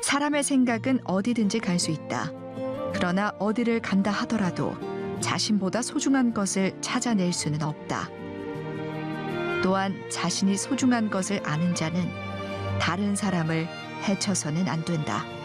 사람의 생각은 어디든지 갈 수 있다. 그러나 어디를 간다 하더라도 자신보다 소중한 것을 찾아낼 수는 없다. 또한 자신이 소중한 것을 아는 자는 다른 사람을 해쳐서는 안 된다.